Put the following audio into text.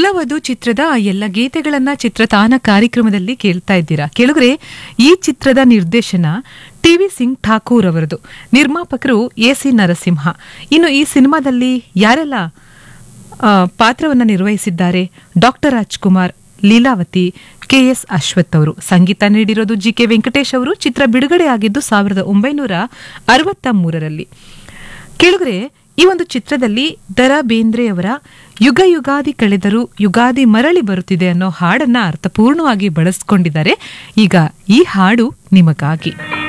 ಕುಲವಧು ಚಿತ್ರದ ಎಲ್ಲ ಗೀತೆಗಳನ್ನ ಚಿತ್ರತಾನ ಕಾರ್ಯಕ್ರಮದಲ್ಲಿ ಕೇಳ್ತಾ ಇದ್ದೀರಾ. ಕೇಳಿದ್ರೆ ಈ ಚಿತ್ರದ ನಿರ್ದೇಶನ ಟಿ.ವಿ. ಸಿಂಗ್ ಠಾಕೂರ್ ಅವರದು, ನಿರ್ಮಾಪಕರು ಎ.ಸಿ. ನರಸಿಂಹ. ಇನ್ನು ಈ ಸಿನಿಮಾದಲ್ಲಿ ಯಾರೆಲ್ಲ ಪಾತ್ರವನ್ನ ನಿರ್ವಹಿಸಿದ್ದಾರೆ? Doctor Rajkumar, Leelavathi, KS. ಅಶ್ವಥ್ ಅವರು. ಸಂಗೀತ ನೀಡಿರೋದು ಜಿ.ಕೆ. ವೆಂಕಟೇಶ್ ಅವರು. ಚಿತ್ರ ಬಿಡುಗಡೆ ಆಗಿದ್ದು 1963ರಲ್ಲಿ. ಕೇಳಿದ್ರೆ ಈ ಒಂದು ಚಿತ್ರದಲ್ಲಿ ದ.ರಾ. ಬೇಂದ್ರೆಯವರ ಯುಗ ಯುಗಾದಿ ಕಳೆದರೂ ಯುಗಾದಿ ಮರಳಿ ಬರುತ್ತಿದೆ ಅನ್ನೋ ಹಾಡನ್ನ ಅರ್ಥಪೂರ್ಣವಾಗಿ ಬಳಸ್ಕೊಂಡಿದ್ದಾರೆ. ಈಗ ಈ ಹಾಡು ನಿಮಗಾಗಿ.